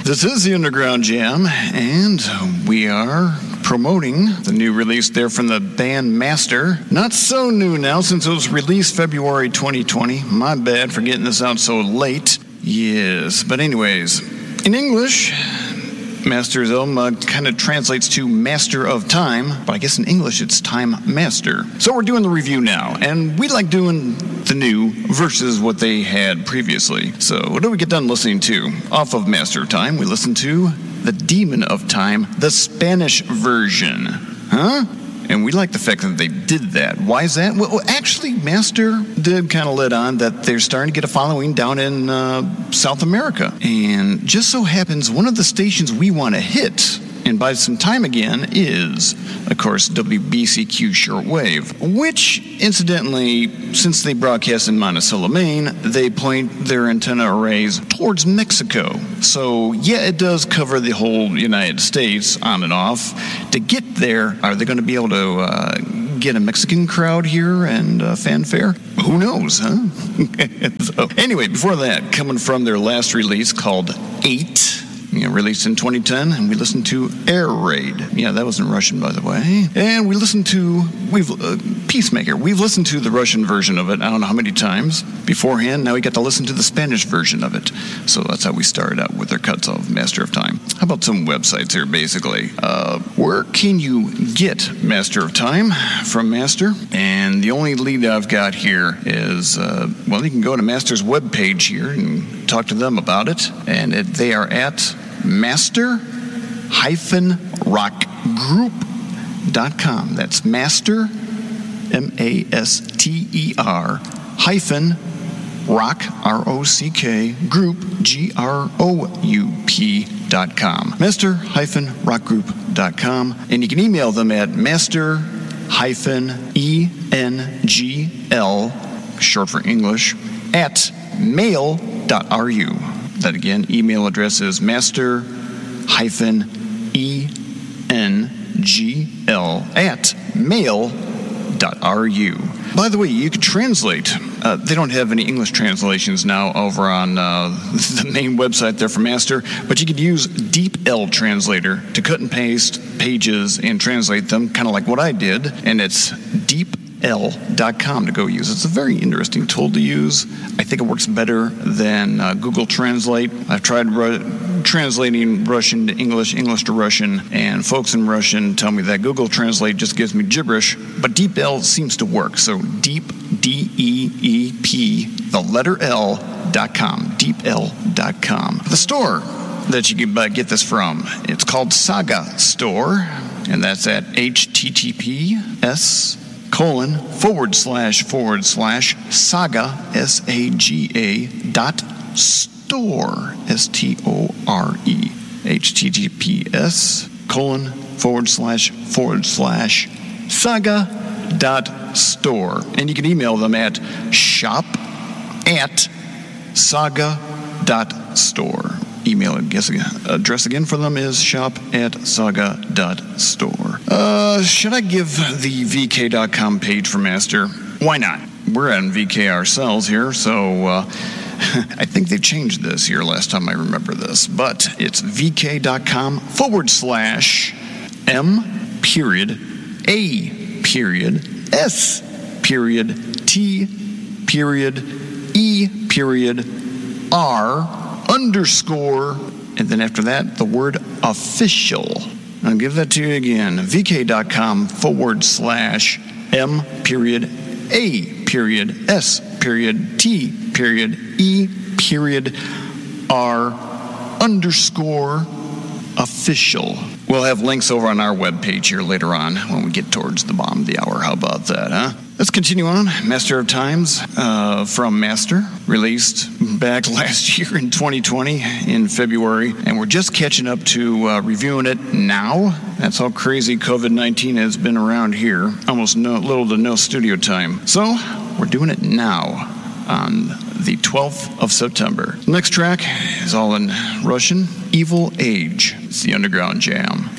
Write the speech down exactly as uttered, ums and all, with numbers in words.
This is the Underground Jam, and we are promoting the new release there from the band Master. Not so new now, since it was released February twenty twenty. My bad for getting this out so late. Yes, but anyways, in English, Master's album uh, kind of translates to Master of Time, but I guess in English it's Time Master. So we're doing the review now, and we like doing the new versus what they had previously. So what do we get done listening to? Off of Master of Time, we listen to The Demon of Time, the Spanish version. Huh? And we like the fact that they did that. Why is that? Well, actually, Master did kind of let on that they're starting to get a following down in uh, South America. And just so happens, one of the stations we want to hit, and by some time again, is, of course, W B C Q Shortwave, which, incidentally, since they broadcast in Monticello, Maine, they point their antenna arrays towards Mexico. So, yeah, it does cover the whole United States on and off. To get there, are they going to be able to uh, get a Mexican crowd here and uh, fanfare? Who knows, huh? So, anyway, before that, coming from their last release called Eight, you know, released in twenty ten, and we listened to Air Raid. Yeah, that was in Russian, by the way. And we listened to we've uh, Peacemaker. We've listened to the Russian version of it, I don't know how many times beforehand. Now we got to listen to the Spanish version of it. So that's how we started out with our cuts of Master of Time. How about some websites here, basically? Uh, where can you get Master of Time from Master? And the only lead I've got here is, uh, well, you can go to Master's webpage here and talk to them about it. And it, they are at master dash rock group dot com. That's master, M A S T E R, hyphen rock, R O C K, group, G R O U P dot com. master dash rock group dot com. And you can email them at master dash engl, short for English, at mail dot r u. That again, email address is master dash engl at mail dot r u. By the way, you can translate. Uh, they don't have any English translations now over on uh, the main website there for Master, but you could use DeepL Translator to cut and paste pages and translate them, kind of like what I did, and it's deep L dot com to go use. It's a very interesting tool to use. I think it works better than uh, Google Translate. I've tried ru- translating Russian to English, English to Russian, and folks in Russian tell me that Google Translate just gives me gibberish, but DeepL seems to work. So deep, D E E P, the letter L dot com, deep L dot com. The store that you can uh, get this from, it's called Saga Store, and that's at H T T P S colon forward slash forward slash saga, S A G A dot store, S T O R E, H T T P S colon forward slash forward slash saga dot store. And you can email them at shop at saga dot store. Email address again for them is shop at saga dot store. Uh, should I give the V K dot com page for Master? Why not? We're on V K ourselves here, so uh, I think they changed this here last time I remember this, but it's V K dot com forward slash M period A period S period T period E period R underscore, and then after that, the word official. I'll give that to you again. V K dot com forward slash M period A period S period T period E period R underscore official. We'll have links over on our webpage here later on when we get towards the bottom of the hour. How about that, huh? Let's continue on. Master of Times uh, from Master, released back last year in twenty twenty in February, and we're just catching up to uh, reviewing it now. That's how crazy covid nineteen has been around here. Almost no, little to no studio time. So we're doing it now on the twelfth of September. Next track is all in Russian. Evil Age. It's the Underground Jam.